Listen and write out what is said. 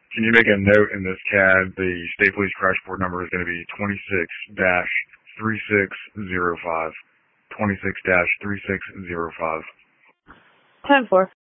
Can you make a note in this CAD? The state police crash report number is going to be 26-3605. 26-3605. 10-4.